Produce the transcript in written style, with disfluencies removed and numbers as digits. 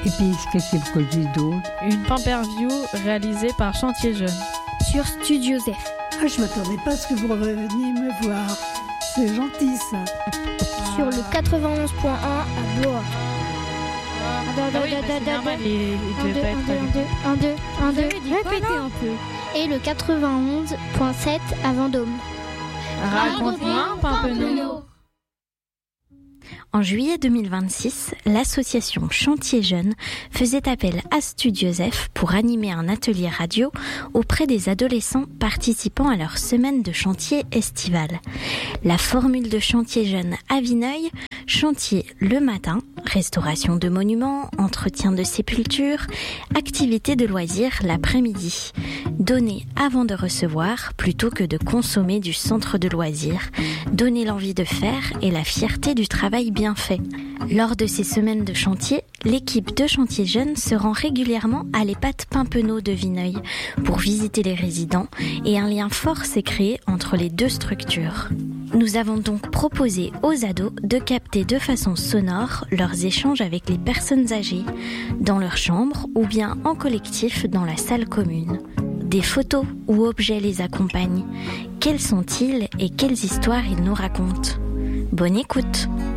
Et puis, qu'est-ce qu'il produit d'autre? Une pamperview réalisée par Chantier Jeune. Sur Studio Zef. Ah, je m'attendais pas à ce que vous reveniez me voir. C'est gentil, ça. Sur le 91.1 à Blois. Un, deux. Répétez un peu. Et le 91.7 à Vendôme. Raconte-moi, Pampelonneau. En juillet 2026, l'association Chantier Jeune faisait appel à Studio Zef pour animer un atelier radio auprès des adolescents participant à leur semaine de chantier estival. La formule de Chantier Jeune à Vineuil, chantier le matin, restauration de monuments, entretien de sépultures, activités de loisirs l'après-midi. Donner avant de recevoir plutôt que de consommer du centre de loisirs. Donner l'envie de faire et la fierté du travail bien fait. Lors de ces semaines de chantier, l'équipe de Chantier Jeune se rend régulièrement à l'EHPAD Pimpenoz de Vineuil pour visiter les résidents et un lien fort s'est créé entre les deux structures. Nous avons donc proposé aux ados de capter de façon sonore leurs échanges avec les personnes âgées, dans leur chambre ou bien en collectif dans la salle commune. Des photos ou objets les accompagnent. Quels sont-ils et quelles histoires ils nous racontent? Bonne écoute!